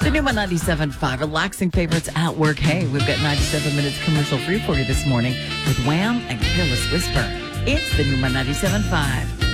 The new 97.5, relaxing favorites at work. Hey, we've got 97 minutes commercial free for you this morning with Wham and Careless Whisper. It's the new 97.5.